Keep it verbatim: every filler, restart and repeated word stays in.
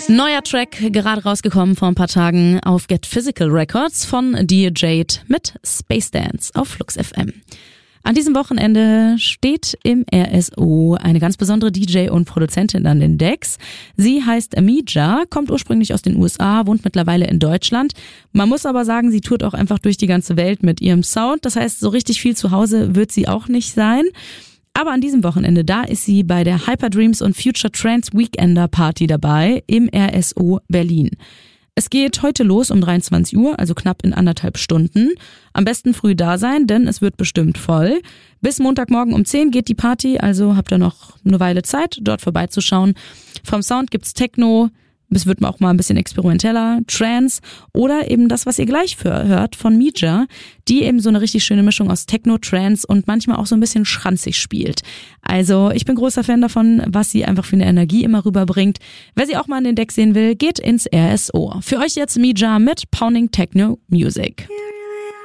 Neuer Track, gerade rausgekommen vor ein paar Tagen auf Get Physical Records von Dear Jade mit Space Dance auf Flux F M. An diesem Wochenende steht im R S O eine ganz besondere D J und Produzentin an den Decks. Sie heißt Amija, kommt ursprünglich aus den U S A, wohnt mittlerweile in Deutschland. Man muss aber sagen, sie tourt auch einfach durch die ganze Welt mit ihrem Sound. Das heißt, so richtig viel zu Hause wird sie auch nicht sein. Aber an diesem Wochenende, da ist sie bei der Hyperdreams und Future Trance Weekender Party dabei im R S O Berlin. Es geht heute los um dreiundzwanzig Uhr, also knapp in anderthalb Stunden. Am besten früh da sein, denn es wird bestimmt voll. Bis Montagmorgen um zehn geht die Party, also habt ihr noch eine Weile Zeit, dort vorbeizuschauen. Vom Sound gibt's Techno, es wird auch mal ein bisschen experimenteller, Trance oder eben das, was ihr gleich für, hört von Mija, die eben so eine richtig schöne Mischung aus Techno, Trance und manchmal auch so ein bisschen schranzig spielt. Also ich bin großer Fan davon, was sie einfach für eine Energie immer rüberbringt. Wer sie auch mal an den Deck sehen will, geht ins R S O. Für euch jetzt Mija mit Pounding Techno Music.